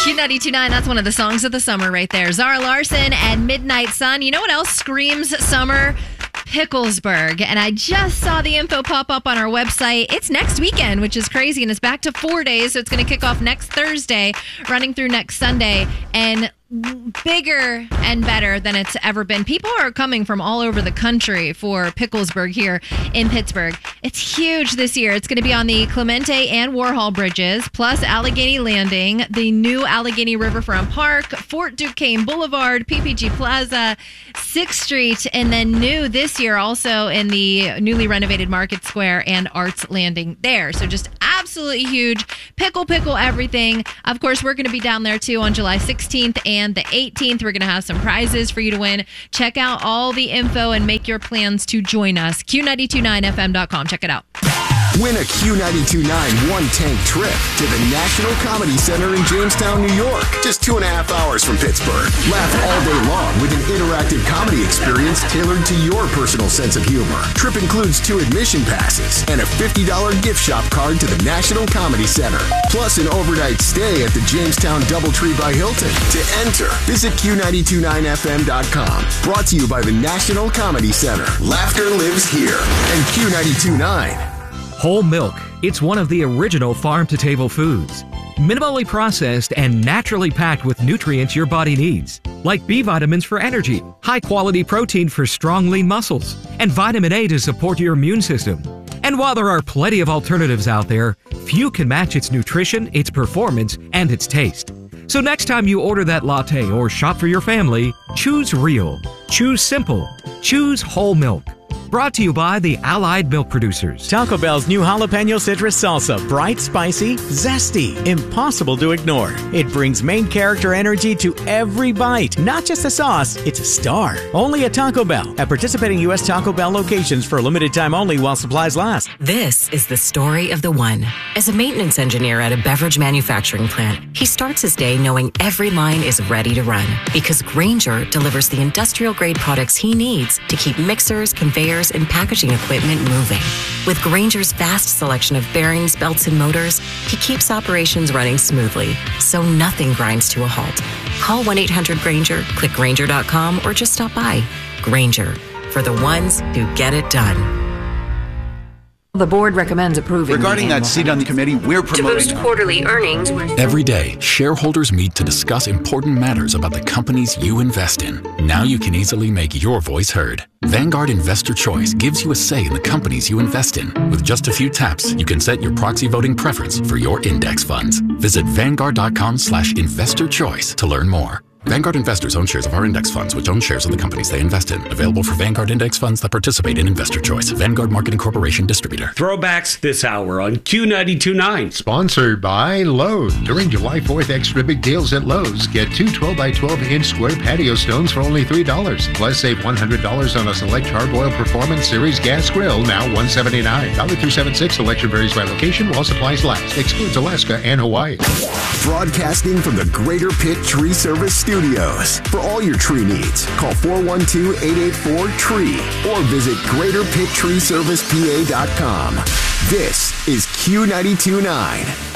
Q92.9, that's one of the songs of the summer right there. Zara Larsson and Midnight Sun. You know what else screams summer? Picklesburg. And I just saw the info pop up on our website. It's next weekend, which is crazy. And it's back to 4 days. So it's going to kick off next Thursday, running through next Sunday. And bigger and better than it's ever been. People are coming from all over the country for Picklesburg here in Pittsburgh. It's huge this year. It's going to be on the Clemente and Warhol bridges, plus Allegheny Landing, the new Allegheny Riverfront Park, Fort Duquesne Boulevard, PPG Plaza, 6th Street, and then new this year also in the newly renovated Market Square and Arts Landing there. So just absolutely huge. Pickle everything. Of course, we're going to be down there too on July 16th and the 18th. We're going to have some prizes for you to win. Check out all the info and make your plans to join us. Q929fm.com. Check it out. Win a Q92.9 one-tank trip to the National Comedy Center in Jamestown, New York. Just 2.5 hours from Pittsburgh. Laugh all day long with an interactive comedy experience tailored to your personal sense of humor. Trip includes 2 admission passes and a $50 gift shop card to the National Comedy Center. Plus an overnight stay at the Jamestown Doubletree by Hilton. To enter, visit Q929fm.com. Brought to you by the National Comedy Center. Laughter lives here. And Q92.9. Whole milk. It's one of the original farm-to-table foods. Minimally processed and naturally packed with nutrients your body needs, like B vitamins for energy, high-quality protein for strong, lean muscles, and vitamin A to support your immune system. And while there are plenty of alternatives out there, few can match its nutrition, its performance, and its taste. So next time you order that latte or shop for your family, choose real, choose simple, choose whole milk. Brought to you by the Allied Milk Producers. Taco Bell's new jalapeno citrus salsa. Bright, spicy, zesty. Impossible to ignore. It brings main character energy to every bite. Not just a sauce, it's a star. Only at Taco Bell. At participating U.S. Taco Bell locations for a limited time only while supplies last. This is the story of the one. As a maintenance engineer at a beverage manufacturing plant, he starts his day knowing every line is ready to run. Because Grainger delivers the industrial-grade products he needs to keep mixers, conveyors, and packaging equipment moving. With Grainger's vast selection of bearings, belts, and motors, he keeps operations running smoothly, so nothing grinds to a halt. Call 1-800-GRAINGER, click Grainger.com, or just stop by. Grainger, for the ones who get it done. The board recommends approving. Regarding that seat on the committee, we're promoting. To boost quarterly earnings. Every day, shareholders meet to discuss important matters about the companies you invest in. Now you can easily make your voice heard. Vanguard Investor Choice gives you a say in the companies you invest in. With just a few taps, you can set your proxy voting preference for your index funds. Visit Vanguard.com/investorchoice to learn more. Vanguard investors own shares of our index funds, which own shares of the companies they invest in. Available for Vanguard index funds that participate in Investor Choice. Vanguard Marketing Corporation distributor. Throwbacks this hour on Q92.9. Sponsored by Lowe's. During July 4th, extra big deals at Lowe's. Get 2 12-by-12-inch square patio stones for only $3. Plus, save $100 on a select Hardboiled Performance Series gas grill, now $179. Dollar through 7/6. Selection varies by location while supplies last. Excludes Alaska and Hawaii. Broadcasting from the Greater Pitt Tree Service Studios. For all your tree needs, call 412-884-TREE or visit GreaterPittTreeServicePA.com. This is Q92.9.